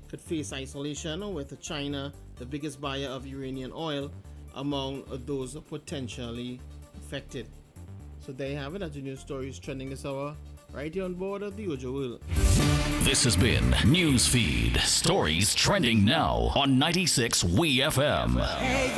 could face isolation, with China the biggest buyer of Iranian oil among those potentially affected. So there you have it. That's the news stories trending this hour right here on board of the Ojo World. This has been Newsfeed. Stories trending now on 96 WeFM.